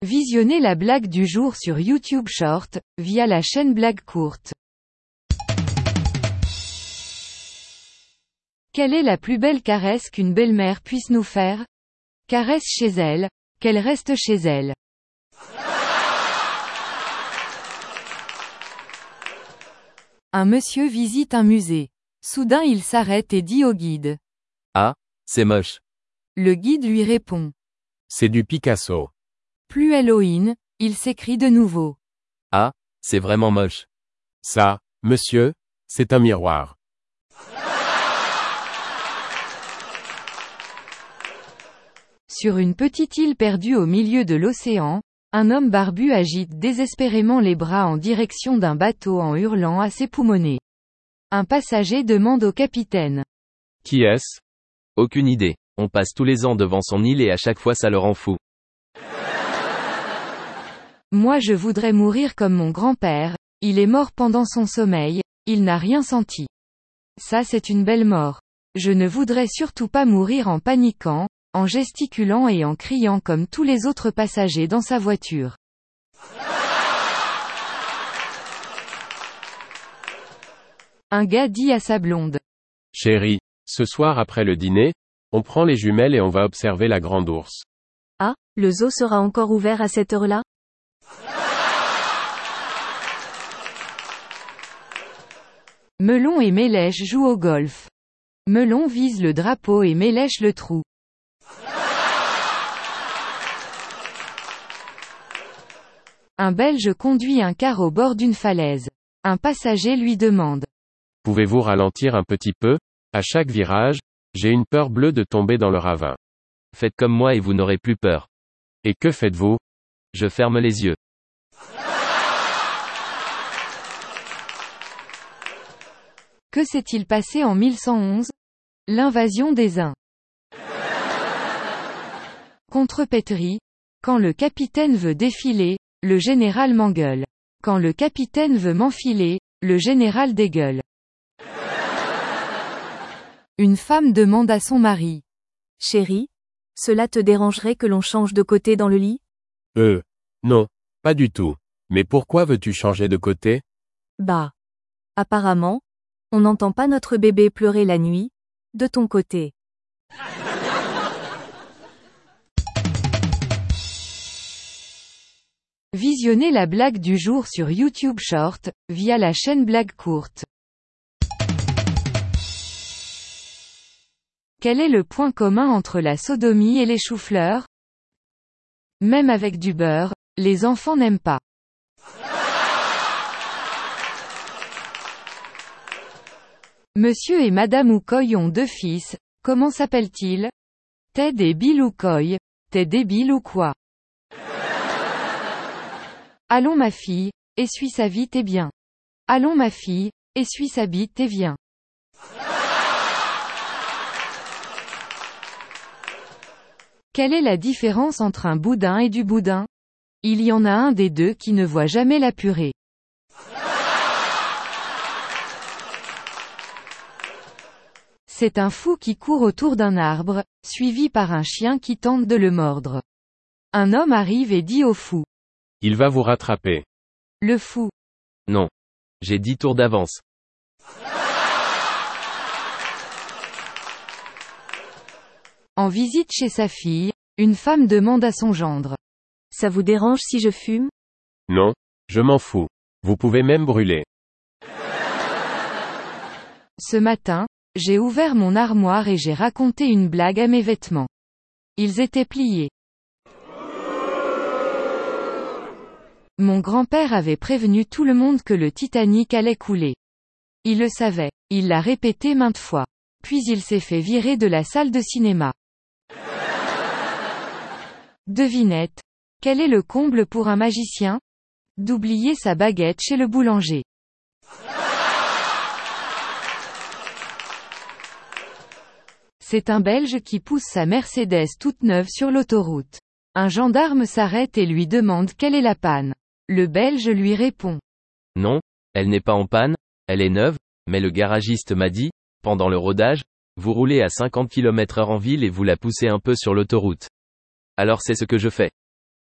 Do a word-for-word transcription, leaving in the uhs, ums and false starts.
Visionnez la blague du jour sur YouTube Short, via la chaîne Blague Courte. Quelle est la plus belle caresse qu'une belle-mère puisse nous faire? Caresse chez elle, qu'elle reste chez elle. Un monsieur visite un musée. Soudain il s'arrête et dit au guide. Ah, c'est moche. Le guide lui répond. C'est du Picasso. Plus Halloween, il s'écrie de nouveau. Ah, c'est vraiment moche. Ça, monsieur, c'est un miroir. Sur une petite île perdue au milieu de l'océan, un homme barbu agite désespérément les bras en direction d'un bateau en hurlant à ses poumonnets. Un passager demande au capitaine. Qui est-ce? Aucune idée. On passe tous les ans devant son île et à chaque fois ça le rend fou. Moi je voudrais mourir comme mon grand-père, il est mort pendant son sommeil, il n'a rien senti. Ça c'est une belle mort. Je ne voudrais surtout pas mourir en paniquant, en gesticulant et en criant comme tous les autres passagers dans sa voiture. Un gars dit à sa blonde. Chérie, ce soir après le dîner, on prend les jumelles et on va observer la grande ours. Ah, le zoo sera encore ouvert à cette heure-là? Melon et Mélèche jouent au golf. Melon vise le drapeau et Mélèche le trou. Un Belge conduit un car au bord d'une falaise. Un passager lui demande. Pouvez-vous ralentir un petit peu? À chaque virage, j'ai une peur bleue de tomber dans le ravin. Faites comme moi et vous n'aurez plus peur. Et que faites-vous? Je ferme les yeux. Que s'est-il passé en mille cent onze? L'invasion des Huns. Contrepétrie. Quand le capitaine veut défiler, le général m'engueule. Quand le capitaine veut m'enfiler, le général dégueule. Une femme demande à son mari. Chérie, cela te dérangerait que l'on change de côté dans le lit? Euh, non, pas du tout. Mais pourquoi veux-tu changer de côté? Bah. Apparemment, on n'entend pas notre bébé pleurer la nuit, de ton côté. Visionnez la blague du jour sur YouTube Short, via la chaîne Blague Courte. Quel est le point commun entre la sodomie et les choux-fleurs? Même avec du beurre, les enfants n'aiment pas. Monsieur et Madame Oukoy ont deux fils, comment s'appellent-ils? Ted et Bill Oukoy. T'es débile ou quoi? Allons ma fille, essuie sa bite et bien. Allons ma fille, essuie sa bite et viens. Quelle est la différence entre un boudin et du boudin? Il y en a un des deux qui ne voit jamais la purée. C'est un fou qui court autour d'un arbre, suivi par un chien qui tente de le mordre. Un homme arrive et dit au fou. Il va vous rattraper. Le fou. Non. J'ai dix tours d'avance. En visite chez sa fille, une femme demande à son gendre. Ça vous dérange si je fume? Non, je m'en fous. Vous pouvez même brûler. Ce matin, j'ai ouvert mon armoire et j'ai raconté une blague à mes vêtements. Ils étaient pliés. Mon grand-père avait prévenu tout le monde que le Titanic allait couler. Il le savait. Il l'a répété maintes fois. Puis il s'est fait virer de la salle de cinéma. Devinette. Quel est le comble pour un magicien? D'oublier sa baguette chez le boulanger. C'est un Belge qui pousse sa Mercedes toute neuve sur l'autoroute. Un gendarme s'arrête et lui demande quelle est la panne. Le Belge lui répond. Non, elle n'est pas en panne, elle est neuve, mais le garagiste m'a dit, pendant le rodage, vous roulez à cinquante kilomètres heure en ville et vous la poussez un peu sur l'autoroute. Alors c'est ce que je fais.